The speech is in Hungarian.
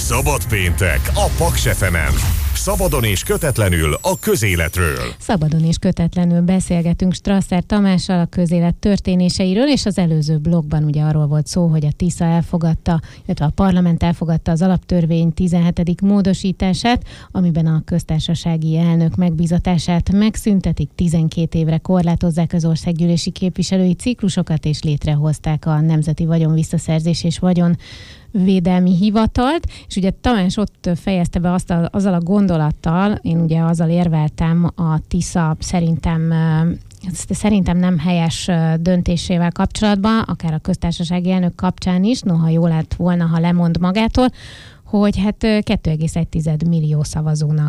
Szabad péntek a Paks FM-en. Szabadon és kötetlenül a közéletről. Szabadon és kötetlenül beszélgetünk Strasser Tamással a közélet történéseiről, és az előző blogban ugye arról volt szó, hogy a TISZA elfogadta, illetve a parlament elfogadta az alaptörvény 17. módosítását, amiben a köztársasági elnök megbízatását megszüntetik, 12 évre korlátozzák az országgyűlési képviselői ciklusokat, és létrehozták a Nemzeti Vagyonvisszaszerzés és Vagyonvédelmi Hivatalt, és ugye Tamás ott fejezte be azzal a gondolattal, én ugye azzal érveltem a TISZA szerintem nem helyes döntésével kapcsolatban, akár a köztársasági elnök kapcsán is, noha jó lett volna, ha lemond magától, hogy hát 2,1 millió szavazónak